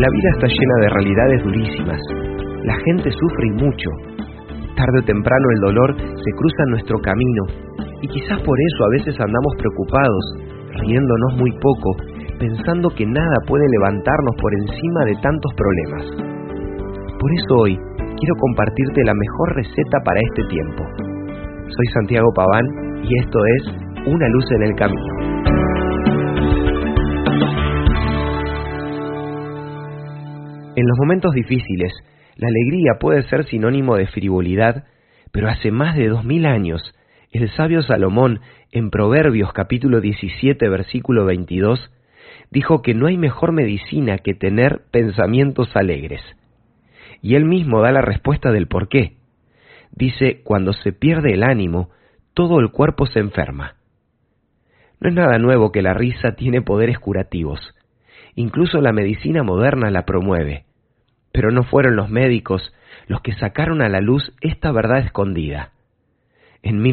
La vida está llena de realidades durísimas. La gente sufre y mucho. Tarde o temprano el dolor se cruza en nuestro camino y quizás por eso a veces andamos preocupados, riéndonos muy poco, pensando que nada puede levantarnos por encima de tantos problemas. Por eso hoy quiero compartirte la mejor receta para este tiempo. Soy Santiago Paván y esto es Una luz en el camino. En los momentos difíciles, la alegría puede ser sinónimo de frivolidad, pero hace más de 2000 años, el sabio Salomón, en Proverbios capítulo 17, versículo 22, dijo que no hay mejor medicina que tener pensamientos alegres. Y él mismo da la respuesta del por qué. Dice, cuando se pierde el ánimo, todo el cuerpo se enferma. No es nada nuevo que la risa tiene poderes curativos. Incluso la medicina moderna la promueve. Pero no fueron los médicos los que sacaron a la luz esta verdad escondida. En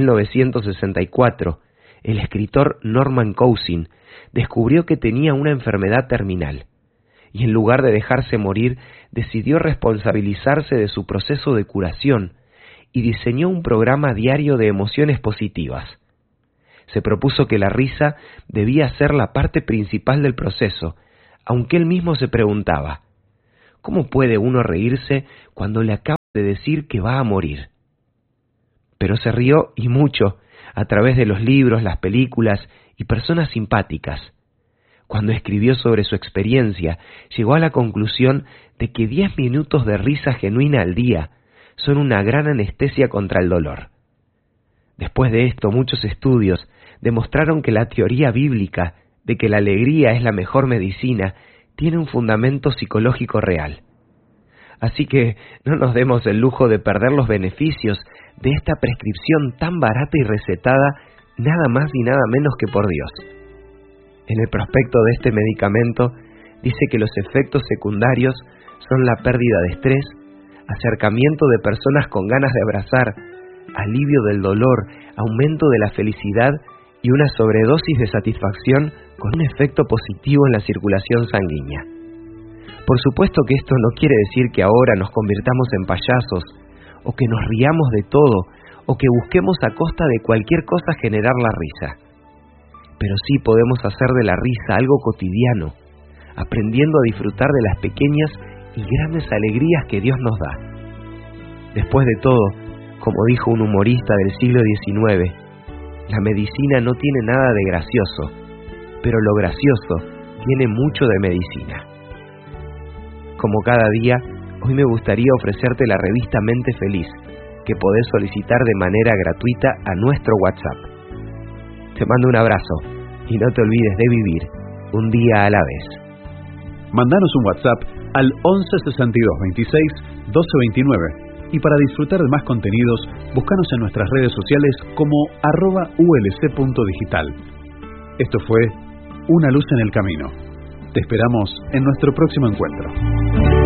1964, el escritor Norman Cousins descubrió que tenía una enfermedad terminal, y en lugar de dejarse morir, decidió responsabilizarse de su proceso de curación y diseñó un programa diario de emociones positivas. Se propuso que la risa debía ser la parte principal del proceso, aunque él mismo se preguntaba, ¿cómo puede uno reírse cuando le acaba de decir que va a morir? Pero se rió y mucho, a través de los libros, las películas y personas simpáticas. Cuando escribió sobre su experiencia, llegó a la conclusión de que 10 minutos de risa genuina al día son una gran anestesia contra el dolor. Después de esto, muchos estudios demostraron que la teoría bíblica de que la alegría es la mejor medicina tiene un fundamento psicológico real. Así que no nos demos el lujo de perder los beneficios de esta prescripción tan barata y recetada, nada más y nada menos que por Dios. En el prospecto de este medicamento dice que los efectos secundarios son la pérdida de estrés, acercamiento de personas con ganas de abrazar, alivio del dolor, aumento de la felicidad y una sobredosis de satisfacción con un efecto positivo en la circulación sanguínea. Por supuesto que esto no quiere decir que ahora nos convirtamos en payasos, o que nos riamos de todo, o que busquemos a costa de cualquier cosa generar la risa. Pero sí podemos hacer de la risa algo cotidiano, aprendiendo a disfrutar de las pequeñas y grandes alegrías que Dios nos da. Después de todo, como dijo un humorista del siglo XIX, la medicina no tiene nada de gracioso, pero lo gracioso tiene mucho de medicina. Como cada día, hoy me gustaría ofrecerte la revista Mente Feliz, que podés solicitar de manera gratuita a nuestro WhatsApp. Te mando un abrazo y no te olvides de vivir un día a la vez. Mandanos un WhatsApp al 11 62 26 12 29 y para disfrutar de más contenidos, búscanos en nuestras redes sociales como @ulc.digital. Esto fue Una luz en el camino. Te esperamos en nuestro próximo encuentro.